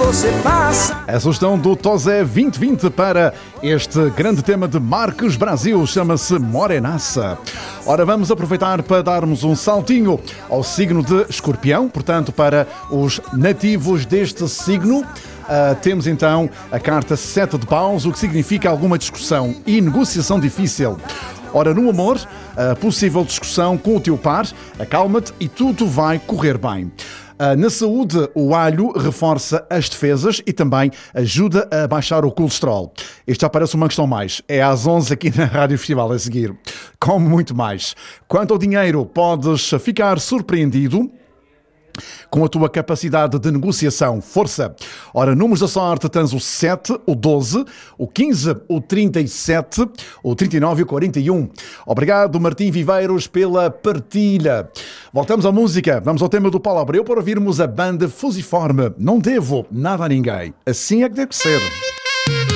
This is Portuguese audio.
você passa. A sugestão do Tosé 2020 para este grande tema de Marcos Brasil chama-se Morenaça. Ora, vamos aproveitar para darmos um saltinho ao signo de Escorpião, portanto, para os nativos deste signo. Temos então a carta 7 de paus, o que significa alguma discussão e negociação difícil. Ora, no amor, a possível discussão com o teu par, acalma-te e tudo vai correr bem. Na saúde, o alho reforça as defesas e também ajuda a baixar o colesterol. Isto já parece uma questão mais. É às 11 aqui na Rádio Festival a seguir. Como muito mais. Quanto ao dinheiro, podes ficar surpreendido com a tua capacidade de negociação. Força! Ora, números da sorte, tens o 7, o 12, o 15, o 37, o 39 e o 41. Obrigado, Martim Viveiros, pela partilha. Voltamos à música. Vamos ao tema do Paulo Abreu para ouvirmos a banda Fusiforme. Não devo nada a ninguém. Assim é que deve ser.